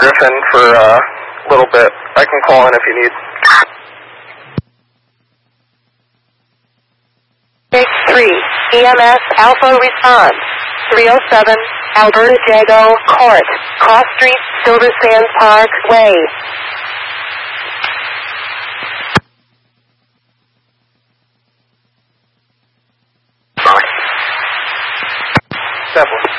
Griffin for a little bit. I can call in if you need. 3 EMS Alpha response. 307 Alberta Jago Court, Cross Street, Silver Sands Park Way. Definitely.